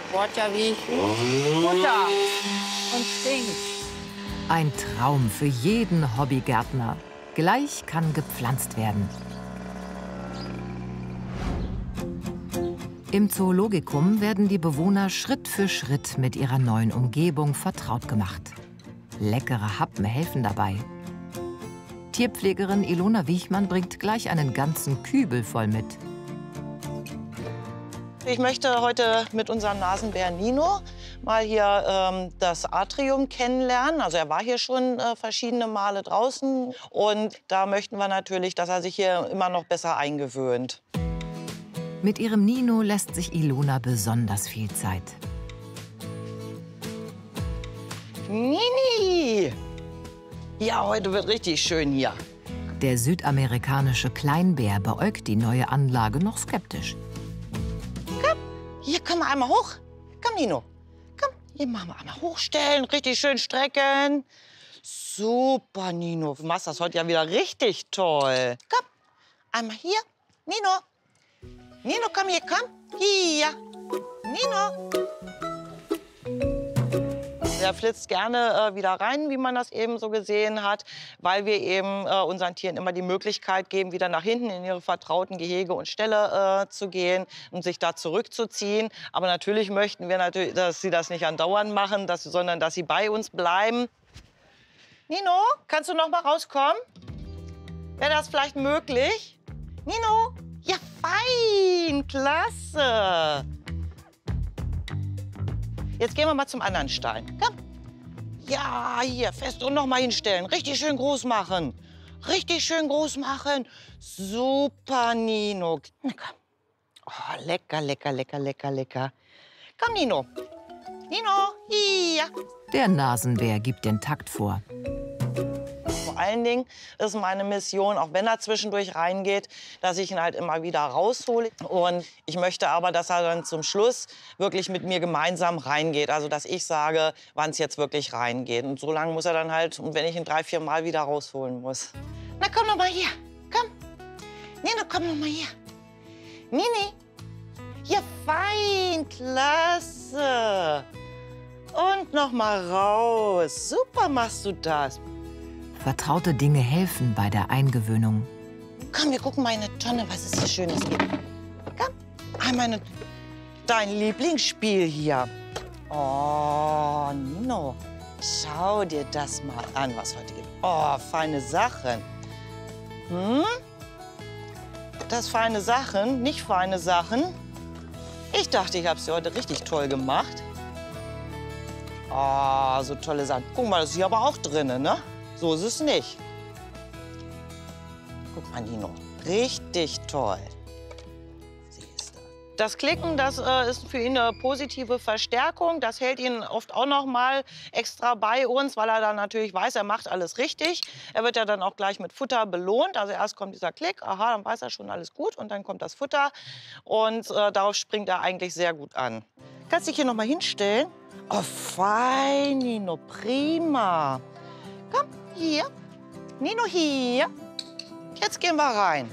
Roger riecht Futter und stinkt. Ein Traum für jeden Hobbygärtner. Gleich kann gepflanzt werden. Im Zoologikum werden die Bewohner Schritt für Schritt mit ihrer neuen Umgebung vertraut gemacht. Leckere Happen helfen dabei. Tierpflegerin Ilona Wiechmann bringt gleich einen ganzen Kübel voll mit. Ich möchte heute mit unserem Nasenbär Nino mal hier das Atrium kennenlernen. Also er war hier schon verschiedene Male draußen. Und da möchten wir natürlich, dass er sich hier immer noch besser eingewöhnt. Mit ihrem Nino lässt sich Ilona besonders viel Zeit. Nini! Ja, heute wird richtig schön hier. Der südamerikanische Kleinbär beäugt die neue Anlage noch skeptisch. Hier, komm mal einmal hoch. Komm, Nino. Komm, hier machen wir einmal hochstellen, richtig schön strecken. Super, Nino. Du machst das heute ja wieder richtig toll. Komm, einmal hier. Nino. Nino, komm hier, komm. Hier. Nino. Der flitzt gerne wieder rein, wie man das eben so gesehen hat, weil wir eben unseren Tieren immer die Möglichkeit geben, wieder nach hinten in ihre vertrauten Gehege und Ställe zu gehen und sich da zurückzuziehen. Aber natürlich möchten wir, dass sie das nicht andauernd machen, sondern dass sie bei uns bleiben. Nino, kannst du noch mal rauskommen? Wäre das vielleicht möglich? Nino? Ja, fein, klasse. Jetzt gehen wir mal zum anderen Stein. Komm. Ja, hier, fest und noch mal hinstellen. Richtig schön groß machen. Richtig schön groß machen. Super, Nino. Na, komm. Oh, lecker, lecker, lecker, lecker, lecker. Komm, Nino. Nino, hier. Der Nasenbär gibt den Takt vor. Vor allen Dingen ist meine Mission, auch wenn er zwischendurch reingeht, dass ich ihn halt immer wieder raushole. Und ich möchte aber, dass er dann zum Schluss wirklich mit mir gemeinsam reingeht. Also, dass ich sage, wann es jetzt wirklich reingeht. Und so lange muss er dann halt, und wenn ich ihn 3, 4 Mal wieder rausholen muss. Na, komm noch mal hier. Komm. Nino, komm noch mal hier. Nini. Ja, fein. Klasse. Und noch mal raus. Super machst du das. Vertraute Dinge helfen bei der Eingewöhnung. Komm, wir gucken mal in eine Tonne, was es hier Schönes gibt. Komm, einmal dein Lieblingsspiel hier. Oh, Nino, schau dir das mal an, was heute gibt. Oh, feine Sachen. Hm? Das feine Sachen, nicht feine Sachen. Ich dachte, ich habe sie heute richtig toll gemacht. Oh, so tolle Sachen. Guck mal, das ist hier aber auch drin, ne? So ist es nicht. Guck mal, Nino. Richtig toll. Siehst du. Das Klicken, das ist für ihn eine positive Verstärkung. Das hält ihn oft auch noch mal extra bei uns, weil er dann natürlich weiß, er macht alles richtig. Er wird ja dann auch gleich mit Futter belohnt. Also erst kommt dieser Klick, aha, dann weiß er schon alles gut. Und dann kommt das Futter. Und darauf springt er eigentlich sehr gut an. Kannst dich hier noch mal hinstellen? Oh, fein, Nino. Prima. Komm, hier. Nino, hier. Jetzt gehen wir rein.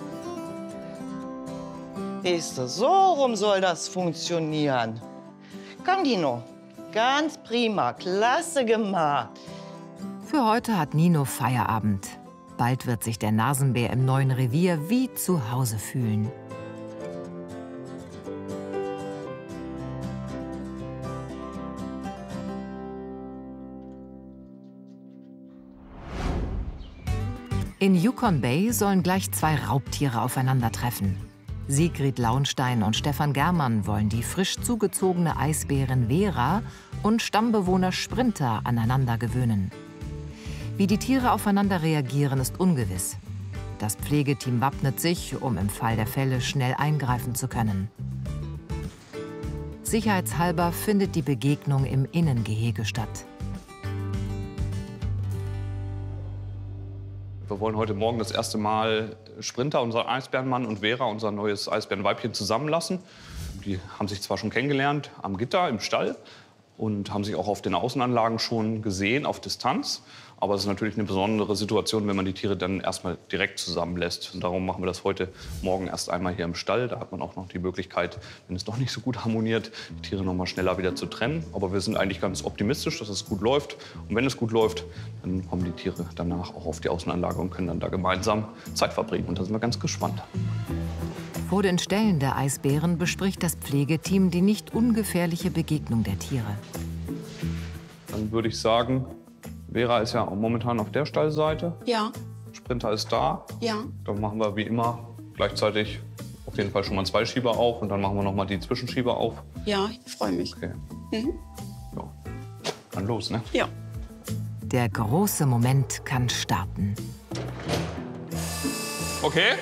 Siehst du, so rum soll das funktionieren. Komm, Nino. Ganz prima. Klasse gemacht. Für heute hat Nino Feierabend. Bald wird sich der Nasenbär im neuen Revier wie zu Hause fühlen. In Yukon Bay sollen gleich 2 Raubtiere aufeinandertreffen. Sigrid Launstein und Stefan Germann wollen die frisch zugezogene Eisbärin Vera und Stammbewohner Sprinter aneinander gewöhnen. Wie die Tiere aufeinander reagieren, ist ungewiss. Das Pflegeteam wappnet sich, um im Fall der Fälle schnell eingreifen zu können. Sicherheitshalber findet die Begegnung im Innengehege statt. Wir wollen heute Morgen das erste Mal Sprinter, unser Eisbärenmann, und Vera, unser neues Eisbärenweibchen, zusammenlassen. Die haben sich zwar schon kennengelernt am Gitter im Stall, und haben sich auch auf den Außenanlagen schon gesehen, auf Distanz. Aber es ist natürlich eine besondere Situation, wenn man die Tiere dann erstmal direkt zusammenlässt. Und darum machen wir das heute Morgen erst einmal hier im Stall. Da hat man auch noch die Möglichkeit, wenn es doch nicht so gut harmoniert, die Tiere noch mal schneller wieder zu trennen. Aber wir sind eigentlich ganz optimistisch, dass es gut läuft. Und wenn es gut läuft, dann kommen die Tiere danach auch auf die Außenanlage und können dann da gemeinsam Zeit verbringen. Und da sind wir ganz gespannt. Vor den Ställen der Eisbären bespricht das Pflegeteam die nicht ungefährliche Begegnung der Tiere. Dann würde ich sagen, Vera ist ja momentan auf der Stallseite. Ja, Sprinter ist da. ja. Dann machen wir wie immer gleichzeitig auf jeden Fall schon mal 2 Schieber auf. Und dann machen wir noch mal die Zwischenschieber auf. Ja, ich freue mich. Okay. Ja. Dann los, ne? Ja. Der große Moment kann starten. Okay.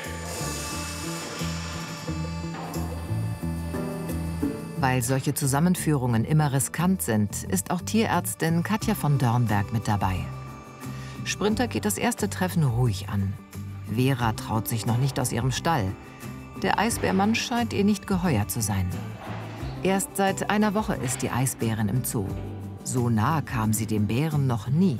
Weil solche Zusammenführungen immer riskant sind, ist auch Tierärztin Katja von Dörnberg mit dabei. Sprinter geht das erste Treffen ruhig an. Vera traut sich noch nicht aus ihrem Stall. Der Eisbärmann scheint ihr nicht geheuer zu sein. Erst seit einer Woche ist die Eisbärin im Zoo. So nah kam sie dem Bären noch nie.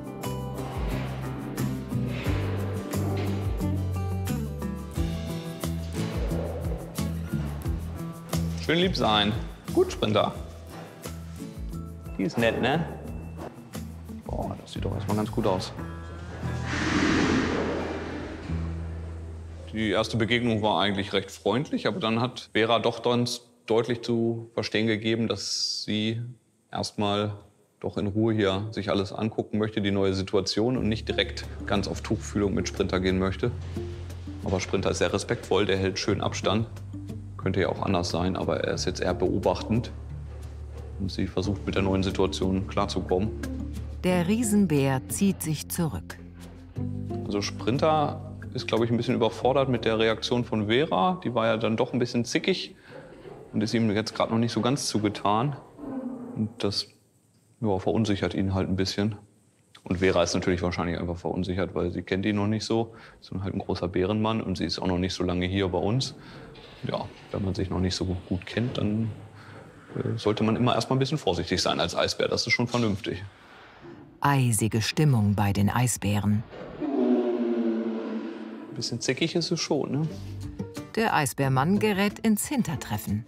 Schön lieb sein. Gut, Sprinter. Die ist nett, ne? Boah, das sieht doch erstmal ganz gut aus. Die erste Begegnung war eigentlich recht freundlich, aber dann hat Vera doch ganz deutlich zu verstehen gegeben, dass sie erstmal doch in Ruhe hier sich alles angucken möchte, die neue Situation, und nicht direkt ganz auf Tuchfühlung mit Sprinter gehen möchte. Aber Sprinter ist sehr respektvoll, der hält schön Abstand. Könnte ja auch anders sein, aber er ist jetzt eher beobachtend. Und sie versucht, mit der neuen Situation klarzukommen. Der Riesenbär zieht sich zurück. Also Sprinter ist, glaube ich, ein bisschen überfordert mit der Reaktion von Vera. Die war ja dann doch ein bisschen zickig und ist ihm jetzt gerade noch nicht so ganz zugetan. Und das verunsichert ihn halt ein bisschen. Und Vera ist natürlich wahrscheinlich einfach verunsichert, weil sie kennt ihn noch nicht so. Ist halt ein großer Bärenmann und sie ist auch noch nicht so lange hier bei uns. Ja, wenn man sich noch nicht so gut kennt, dann sollte man immer erstmal ein bisschen vorsichtig sein als Eisbär. Das ist schon vernünftig. Eisige Stimmung bei den Eisbären. Ein bisschen zickig ist es schon, ne? Der Eisbärmann gerät ins Hintertreffen.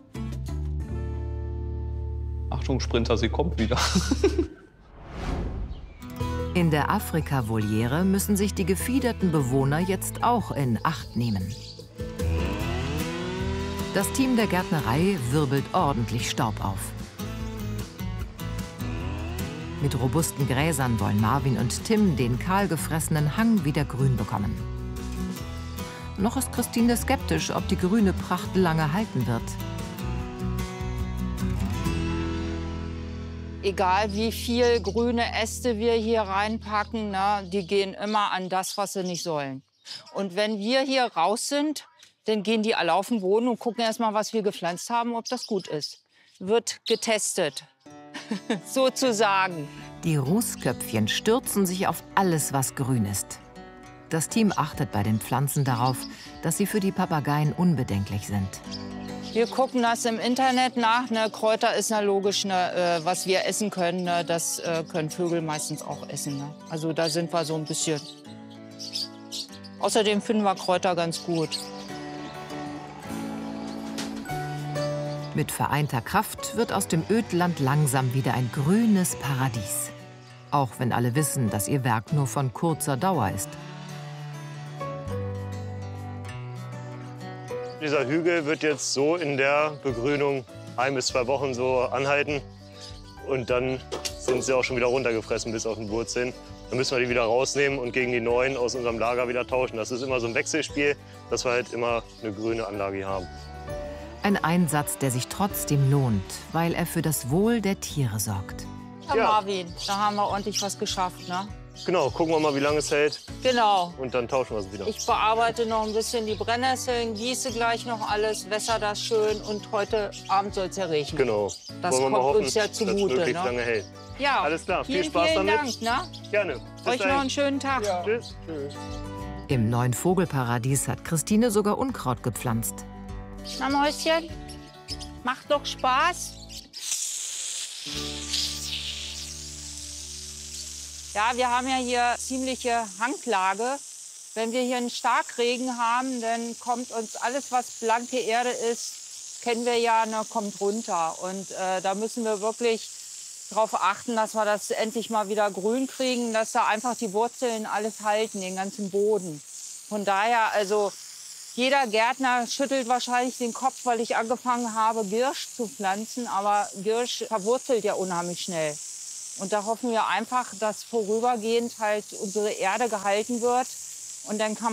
Achtung, Sprinter, sie kommt wieder. In der Afrika-Voliere müssen sich die gefiederten Bewohner jetzt auch in Acht nehmen. Das Team der Gärtnerei wirbelt ordentlich Staub auf. Mit robusten Gräsern wollen Marvin und Tim den kahlgefressenen Hang wieder grün bekommen. Noch ist Christine skeptisch, ob die grüne Pracht lange halten wird. Egal wie viel grüne Äste wir hier reinpacken, ne, die gehen immer an das, was sie nicht sollen. Und wenn wir hier raus sind, dann gehen die alle auf den Boden und gucken erst mal, was wir gepflanzt haben, ob das gut ist. Wird getestet, sozusagen. Die Rußköpfchen stürzen sich auf alles, was grün ist. Das Team achtet bei den Pflanzen darauf, dass sie für die Papageien unbedenklich sind. Wir gucken das im Internet nach. Ne? Kräuter ist logisch, ne? Was wir essen können. Ne? Das können Vögel meistens auch essen. Ne? Also da sind wir so ein bisschen. Außerdem finden wir Kräuter ganz gut. Mit vereinter Kraft wird aus dem Ödland langsam wieder ein grünes Paradies. Auch wenn alle wissen, dass ihr Werk nur von kurzer Dauer ist. Dieser Hügel wird jetzt so in der Begrünung 1 bis 2 Wochen so anhalten. Und dann sind sie auch schon wieder runtergefressen bis auf den Wurzeln. Dann müssen wir die wieder rausnehmen und gegen die neuen aus unserem Lager wieder tauschen. Das ist immer so ein Wechselspiel, dass wir halt immer eine grüne Anlage hier haben. Ein Einsatz, der sich trotzdem lohnt, weil er für das Wohl der Tiere sorgt. Ja, Marvin, da haben wir ordentlich was geschafft, ne? Genau, gucken wir mal, wie lange es hält. Genau. Und dann tauschen wir es wieder. Ich bearbeite noch ein bisschen die Brennnesseln, gieße gleich noch alles, wässer das schön und heute Abend soll es ja regnen. Genau. Das Wollen wir mal kommt hoffen, uns ja dass zugute, es möglichst ne? lange hält. Ja, Alles klar, viel vielen, Spaß vielen damit. Dank, ne? Gerne. Bis Euch noch dahin. einen schönen Tag. Ja. Tschüss. Tschüss. Im neuen Vogelparadies hat Christine sogar Unkraut gepflanzt. Na, Mäuschen, macht doch Spaß. Ja, wir haben ja hier ziemliche Hanglage. Wenn wir hier einen Starkregen haben, dann kommt uns alles, was blanke Erde ist, kennen wir ja, ne, kommt runter. Und da müssen wir wirklich darauf achten, dass wir das endlich mal wieder grün kriegen, dass da einfach die Wurzeln alles halten, den ganzen Boden. Von daher, also jeder Gärtner schüttelt wahrscheinlich den Kopf, weil ich angefangen habe, Girsch zu pflanzen. Aber Girsch verwurzelt ja unheimlich schnell. Und da hoffen wir einfach, dass vorübergehend halt unsere Erde gehalten wird. Und dann kann